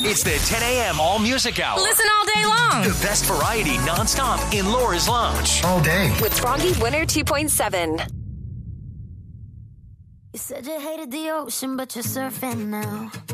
It's the 10 a.m. All Music Hour. Listen all day long. The best variety nonstop in Laura's Lounge. All day. With Froggy Winter 2.7. You said you hated the ocean, but you're surfing now.